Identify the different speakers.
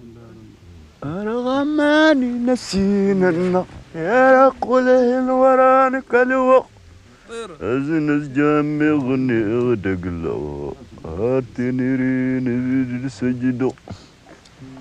Speaker 1: أنا غماني نسينا النار يا قوله الورانك الوقت أزنز جامي غني غدق له هاتني رين سجدو